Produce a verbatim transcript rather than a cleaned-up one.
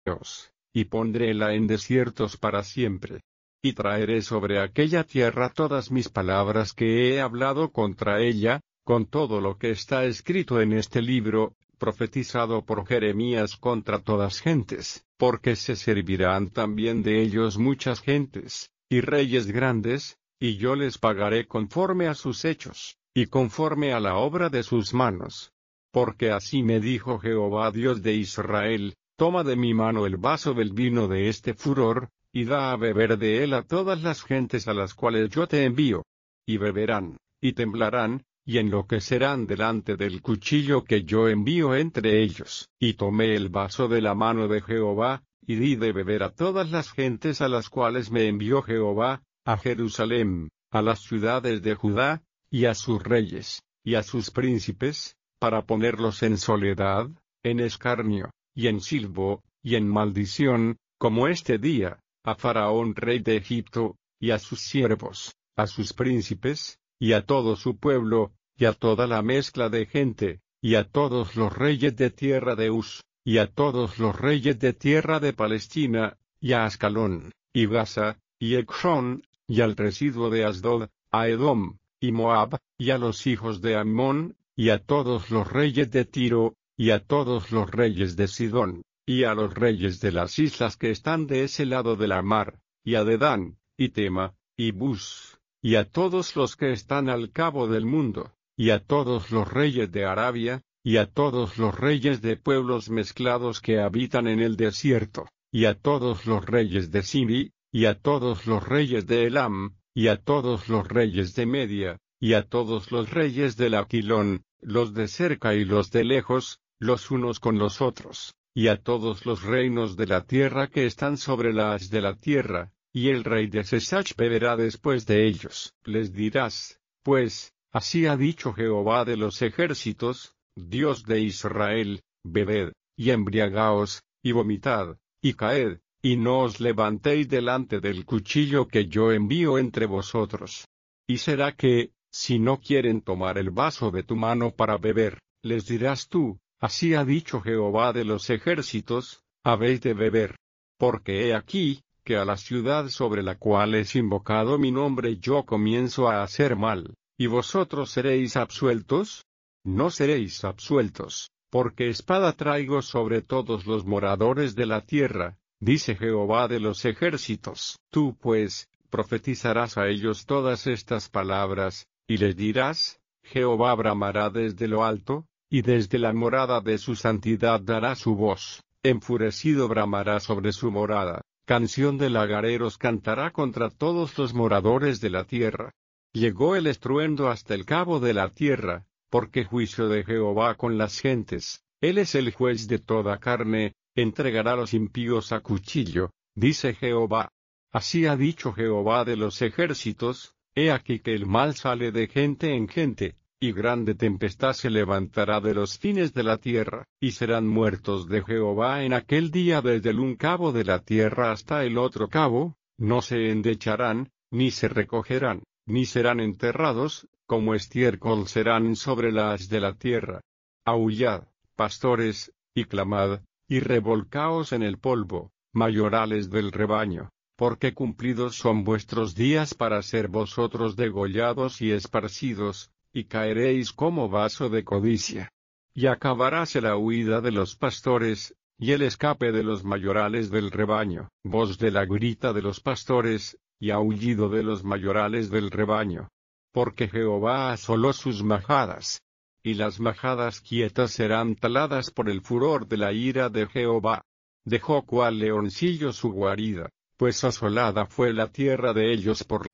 y pondréla en desiertos para siempre. Y traeré sobre aquella tierra todas mis palabras que he hablado contra ella, con todo lo que está escrito en este libro, profetizado por Jeremías contra todas gentes, porque se servirán también de ellos muchas gentes, y reyes grandes, y yo les pagaré conforme a sus hechos, y conforme a la obra de sus manos. Porque así me dijo Jehová Dios de Israel, toma de mi mano el vaso del vino de este furor, y da a beber de él a todas las gentes a las cuales yo te envío. Y beberán, y temblarán, y enloquecerán delante del cuchillo que yo envío entre ellos. Y tomé el vaso de la mano de Jehová, y di de beber a todas las gentes a las cuales me envió Jehová, a Jerusalén, a las ciudades de Judá, y a sus reyes, y a sus príncipes, para ponerlos en soledad, en escarnio, y en silbo, y en maldición, como este día, a Faraón rey de Egipto, y a sus siervos, a sus príncipes, y a todo su pueblo, y a toda la mezcla de gente, y a todos los reyes de tierra de Uz, y a todos los reyes de tierra de Palestina, y a Ascalón, y Gaza, y Ecrón, y al residuo de Asdod, a Edom, y Moab, y a los hijos de Ammón, y a todos los reyes de Tiro, y a todos los reyes de Sidón, y a los reyes de las islas que están de ese lado de la mar, y a Dedán, y Tema, y Bus, y a todos los que están al cabo del mundo, y a todos los reyes de Arabia, y a todos los reyes de pueblos mezclados que habitan en el desierto, y a todos los reyes de Sini, y a todos los reyes de Elam, y a todos los reyes de Media, y a todos los reyes del Aquilón, los de cerca y los de lejos, los unos con los otros, y a todos los reinos de la tierra que están sobre la haz de la tierra, y el rey de Sesach beberá después de ellos. Les dirás, pues, así ha dicho Jehová de los ejércitos, Dios de Israel, bebed, y embriagaos, y vomitad, y caed, y no os levantéis delante del cuchillo que yo envío entre vosotros. Y será que, si no quieren tomar el vaso de tu mano para beber, les dirás tú, así ha dicho Jehová de los ejércitos, habéis de beber. Porque he aquí, que a la ciudad sobre la cual es invocado mi nombre yo comienzo a hacer mal, ¿y vosotros seréis absueltos? No seréis absueltos, porque espada traigo sobre todos los moradores de la tierra, dice Jehová de los ejércitos. Tú pues, profetizarás a ellos todas estas palabras, y les dirás, Jehová bramará desde lo alto, y desde la morada de su santidad dará su voz, enfurecido bramará sobre su morada, canción de lagareros cantará contra todos los moradores de la tierra. Llegó el estruendo hasta el cabo de la tierra, porque juicio de Jehová con las gentes, él es el juez de toda carne, entregará a los impíos a cuchillo, dice Jehová. Así ha dicho Jehová de los ejércitos, he aquí que el mal sale de gente en gente, y grande tempestad se levantará de los fines de la tierra, y serán muertos de Jehová en aquel día desde el un cabo de la tierra hasta el otro cabo, no se endecharán, ni se recogerán, ni serán enterrados, como estiércol serán sobre la haz de la tierra. Aullad, pastores, y clamad, y revolcaos en el polvo, mayorales del rebaño, porque cumplidos son vuestros días para ser vosotros degollados y esparcidos, y caeréis como vaso de codicia. Y acabaráse la huida de los pastores, y el escape de los mayorales del rebaño, voz de la grita de los pastores, y aullido de los mayorales del rebaño. Porque Jehová asoló sus majadas, y las majadas quietas serán taladas por el furor de la ira de Jehová. Dejó cual leoncillo su guarida, pues asolada fue la tierra de ellos por